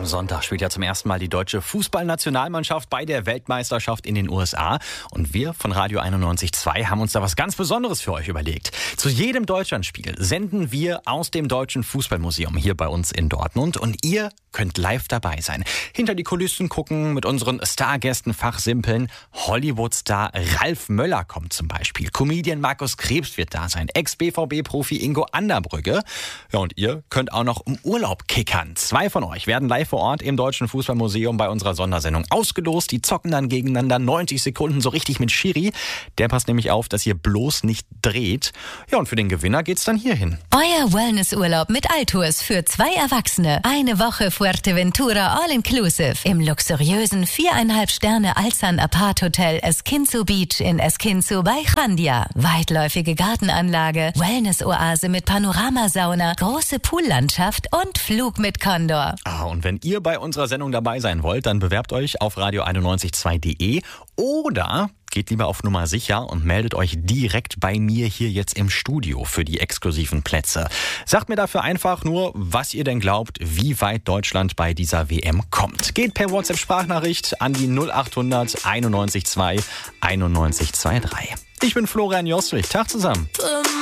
Sonntag spielt ja zum ersten Mal die deutsche Fußballnationalmannschaft bei der Weltmeisterschaft in den USA. Und wir von Radio 91.2 haben uns da was ganz Besonderes für euch überlegt. Zu jedem Deutschlandspiel senden wir aus dem Deutschen Fußballmuseum hier bei uns in Dortmund. Und ihr könnt live dabei sein. Hinter die Kulissen gucken, mit unseren Stargästen fachsimpeln. Hollywood-Star Ralf Möller kommt zum Beispiel. Comedian Markus Krebs wird da sein. Ex-BVB-Profi Ingo Anderbrügge. Ja, und ihr könnt auch noch im Urlaub kickern. 2 von euch werden live vor Ort im Deutschen Fußballmuseum bei unserer Sondersendung ausgelost. Die zocken dann gegeneinander 90 Sekunden so richtig mit Schiri. Der passt nämlich auf, dass ihr bloß nicht dreht. Ja, und für den Gewinner geht's dann hierhin. Euer Wellnessurlaub mit Altours für 2 Erwachsene. Eine Woche Fuerteventura All-Inclusive im luxuriösen 4,5 Sterne Alsan Apart Hotel Esquinzo Beach in Esquinzo bei Chandia. Weitläufige Gartenanlage, Wellness-Oase mit Panoramasauna, große Poollandschaft und Flug mit Condor. Und wenn ihr bei unserer Sendung dabei sein wollt, dann bewerbt euch auf radio912.de oder geht lieber auf Nummer sicher und meldet euch direkt bei mir hier jetzt im Studio für die exklusiven Plätze. Sagt mir dafür einfach nur, was ihr denn glaubt, wie weit Deutschland bei dieser WM kommt. Geht per WhatsApp-Sprachnachricht an die 0800 91 2 91 23. Ich bin Florian Joswig. Tag zusammen.